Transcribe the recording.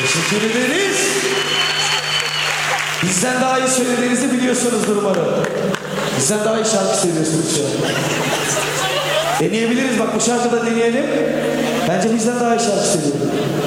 Teşekkür ederiz. Bizden daha iyi söylediğinizi biliyorsunuzdur umarım. Bizden daha iyi şarkı söylüyorsunuz şu an. Deneyebiliriz, bak bu şarkıda deneyelim. Bence bizden daha iyi şarkı söylüyor.